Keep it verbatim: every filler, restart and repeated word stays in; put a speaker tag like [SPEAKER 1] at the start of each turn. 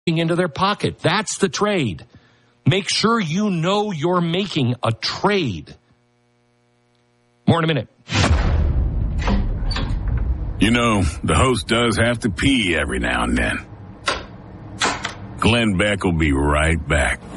[SPEAKER 1] into their pocket. That's the trade. Make sure you know you're making a trade. More in a minute.
[SPEAKER 2] You know, the host does have to pee every now and then. Glenn Beck will be right back.